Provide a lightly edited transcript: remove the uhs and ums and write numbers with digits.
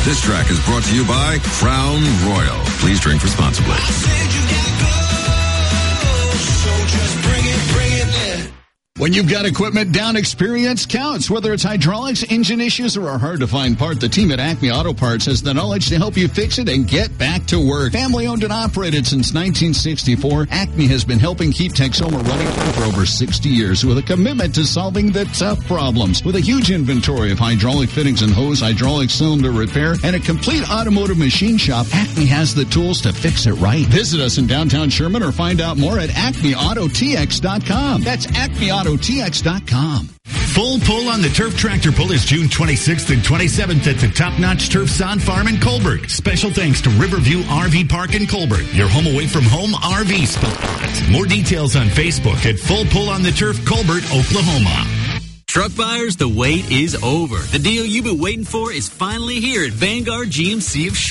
This track is brought to you by Crown Royal. Please drink responsibly. When you've got equipment down, experience counts. Whether it's hydraulics, engine issues, or a hard-to-find part, the team at Acme Auto Parts has the knowledge to help you fix it and get back to work. Family-owned and operated since 1964, Acme has been helping keep Texoma running for over 60 years with a commitment to solving the tough problems. With a huge inventory of hydraulic fittings and hose, hydraulic cylinder repair, and a complete automotive machine shop, Acme has the tools to fix it right. Visit us in downtown Sherman or find out more at acmeautotx.com. That's acmeautotx.com. Full Pull on the Turf Tractor Pull is June 26th and 27th at the Top Notch Turf Son Farm in Colbert. Special thanks to Riverview RV Park in Colbert, your home away from home RV spot. More details on Facebook at Full Pull on the Turf Colbert, Oklahoma. Truck buyers, the wait is over. The deal you've been waiting for is finally here at Vanguard GMC of